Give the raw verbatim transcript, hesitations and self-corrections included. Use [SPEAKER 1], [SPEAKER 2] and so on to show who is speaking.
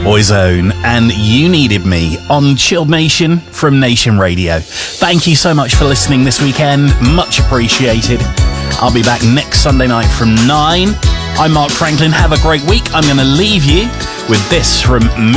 [SPEAKER 1] Boyzone and You Needed Me on Chilled Nation from Nation Radio. Thank you so much for listening this weekend. Much appreciated. I'll be back next Sunday night from nine. I'm Mark Franklin. Have a great week. I'm going to leave you with this from me.